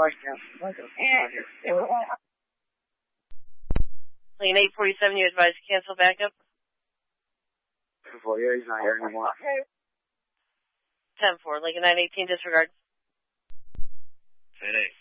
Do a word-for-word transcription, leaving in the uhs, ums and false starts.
Lane eight forty-seven, you advise to cancel backup. Before yeah, he's not here anymore. ten four, Lincoln nine eighteen, disregard. ten eight.